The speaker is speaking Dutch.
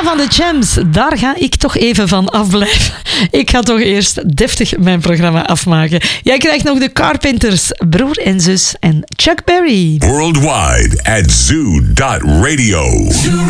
van de Jams, daar ga ik toch even van afblijven. Ik ga toch eerst deftig mijn programma afmaken. Jij krijgt nog de Carpenters, broer en zus en Chuck Berry. Worldwide at zoo.radio.